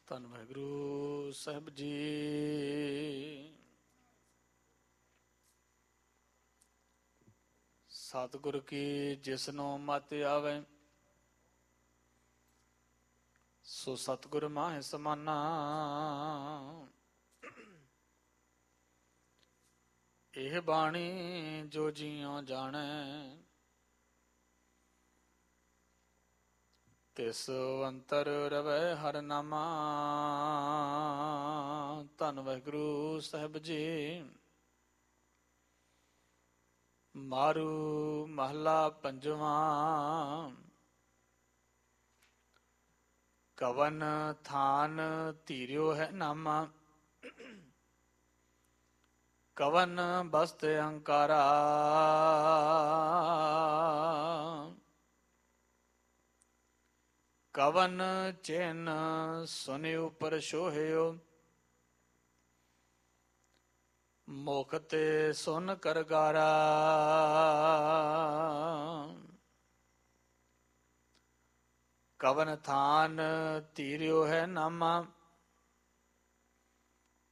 ਧੰਨ ਵਾਹਿਗੁਰੂ ਸਾਹਿਬ ਜੀ। ਸਤਿਗੁਰ ਕੀ ਜਿਸਨੂੰ ਮਤਿ ਆਵੇ, ਸੋ ਸਤਿਗੁਰ ਮਾਹਿ ਸਮਾਨਾ। ਇਹ ਬਾਣੀ ਜੋ ਜੀਉ ਜਾਣੈ, ਤਿਸ ਅੰਤਰ ਰਵੈ ਹਰਿ ਨਾਮਾ। ਧੰਨ ਵਾਹਿਗੁਰੂ ਸਾਹਿਬ ਜੀ। ਮਾਰੂ ਮਹਲਾ ਪੰਜਵਾਂ। ਕਵਨ ਥਾਨ ਧੀਰਿਓ ਹੈ ਨਾਮਾ, ਕਵਨ ਬਸਤ ਅਹੰਕਾਰਾ। ਕਵਨ ਚਿਨ ਸੁਨਿਉ ਪਰ ਸੋਹਿਓ, ਮੁਖ ਤੇ ਸੁਨ ਕਰਗਾਰਾ। ਕਵਨ ਥਾਨ ਧੀਰਿਓ ਹੈ ਨਾਮਾ,